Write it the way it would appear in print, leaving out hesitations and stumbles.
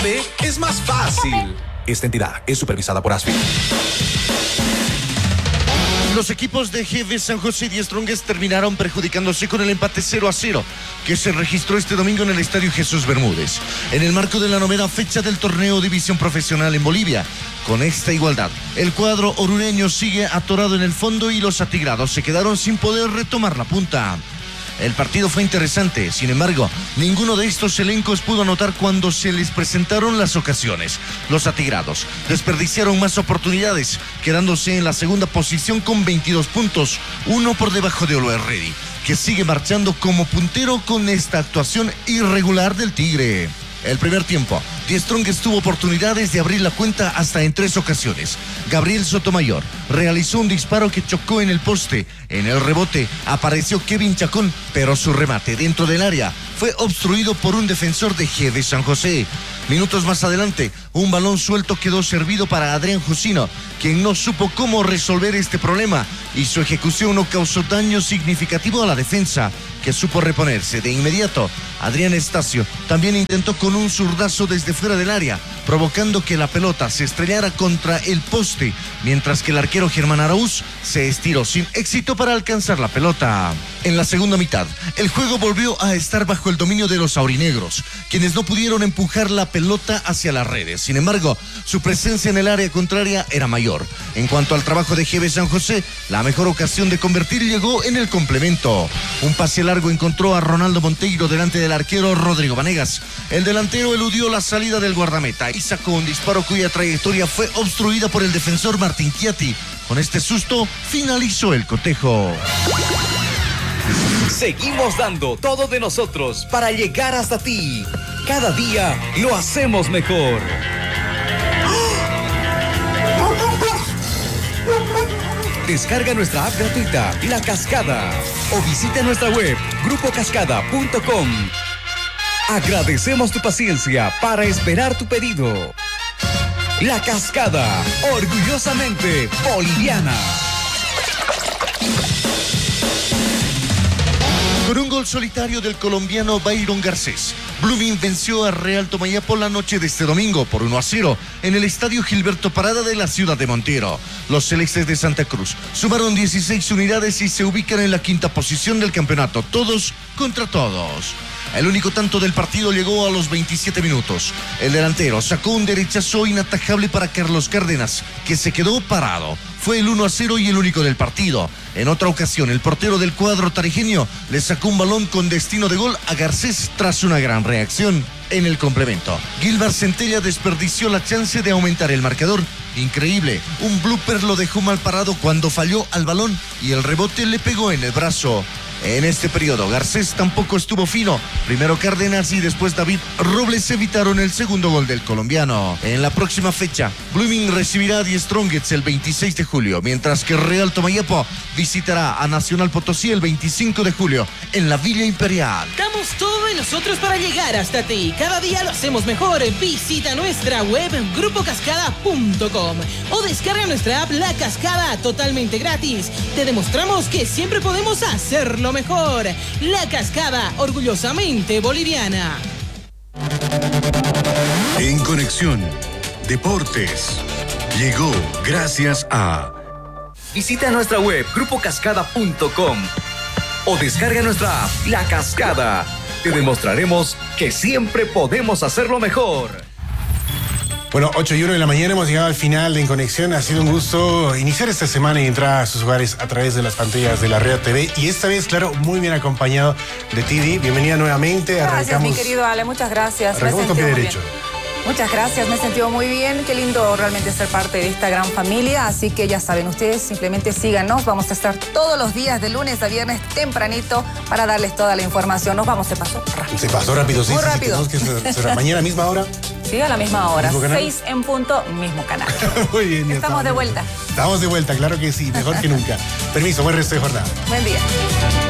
es más fácil. Esta entidad es supervisada por ASFI. Los equipos de GB San José y Die Strongest terminaron perjudicándose con el empate 0-0 que se registró este domingo en el Estadio Jesús Bermúdez, en el marco de la 9ª fecha del torneo División Profesional en Bolivia. Con esta igualdad, el cuadro orureño sigue atorado en el fondo y los atigrados se quedaron sin poder retomar la punta. El partido fue interesante, sin embargo, ninguno de estos elencos pudo anotar cuando se les presentaron las ocasiones. Los atigrados desperdiciaron más oportunidades, quedándose en la segunda posición con 22 puntos, uno por debajo de Always Ready, que sigue marchando como puntero con esta actuación irregular del Tigre. El primer tiempo, Die Strongest tuvo oportunidades de abrir la cuenta hasta en 3 ocasiones. Gabriel Sotomayor realizó un disparo que chocó en el poste. En el rebote apareció Kevin Chacón, pero su remate dentro del área fue obstruido por un defensor de GB San José. Minutos más adelante, un balón suelto quedó servido para Adrián Jusino, quien no supo cómo resolver este problema y su ejecución no causó daño significativo a la defensa, que supo reponerse de inmediato. Adrián Estacio también intentó con un zurdazo desde fuera del área, provocando que la pelota se estrellara contra el poste, mientras que el arquero Germán Araúz se estiró sin éxito para alcanzar la pelota. En la segunda mitad, el juego volvió a estar bajo el dominio de los aurinegros, quienes no pudieron empujar la pelota hacia las redes. Sin embargo, su presencia en el área contraria era mayor. En cuanto al trabajo de GB San José, la mejor ocasión de convertir llegó en el complemento. Un pase largo encontró a Ronaldo Monteiro delante del arquero Rodrigo Vanegas. El delantero eludió la salida del guardameta y sacó un disparo cuya trayectoria fue obstruida por el defensor Martín Chiatti. Con este susto, finalizó el cotejo. Seguimos dando todo de nosotros para llegar hasta ti. Cada día lo hacemos mejor. Descarga nuestra app gratuita, La Cascada, o visita nuestra web, grupocascada.com. Agradecemos tu paciencia para esperar tu pedido. La Cascada, orgullosamente boliviana. Con un gol solitario del colombiano Byron Garcés, Blooming venció a Real Tomayapo la noche de este domingo por 1-0 en el Estadio Gilberto Parada de la ciudad de Montero. Los celestes de Santa Cruz sumaron 16 unidades y se ubican en la 5ª posición del campeonato, todos contra todos. El único tanto del partido llegó a los 27 minutos. El delantero sacó un derechazo inatajable para Carlos Cárdenas, que se quedó parado. Fue el 1-0 y el único del partido. En otra ocasión, el portero del cuadro tarijeño le sacó un balón con destino de gol a Garcés tras una gran reacción. En el complemento, Gilbert Centella desperdició la chance de aumentar el marcador. Increíble, un blooper lo dejó mal parado cuando falló al balón y el rebote le pegó en el brazo. En este periodo, Garcés tampoco estuvo fino. Primero Cárdenas y después David Robles evitaron el segundo gol del colombiano. En la próxima fecha, Blooming recibirá a Die Strongest el 26 de julio, mientras que Real Tomayapo visitará a Nacional Potosí el 25 de julio en la Villa Imperial. Damos todo de nosotros para llegar hasta ti. Cada día lo hacemos mejor. Visita nuestra web grupocascada.com o descarga nuestra app La Cascada totalmente gratis. Te demostramos que siempre podemos hacerlo mejor. La Cascada, orgullosamente boliviana. En Conexión Deportes llegó gracias a... Visita nuestra web, grupocascada.com, o descarga nuestra app, La Cascada. Te demostraremos que siempre podemos hacerlo mejor. Bueno, 8:01 de la mañana, hemos llegado al final de En Conexión. Ha sido un gusto iniciar esta semana y entrar a sus hogares a través de las pantallas de la Red TV. Y esta vez, claro, muy bien acompañado de Tidi. Bienvenida nuevamente. Gracias, mi querido Ale, muchas gracias. Arrancamos con pie derecho. Muchas gracias, me he sentido muy bien. Qué lindo realmente ser parte de esta gran familia. Así que ya saben, ustedes simplemente síganos. Vamos a estar todos los días de lunes a viernes tempranito para darles toda la información. Nos vamos, se pasó rápido. Se pasó rápido, sí. Muy rápido. Mañana a misma hora. Sí, a la misma hora. 6 en punto, mismo canal. Muy bien. Estamos de vuelta. Estamos de vuelta, claro que sí. Mejor que nunca. Permiso, buen resto de jornada. Buen día.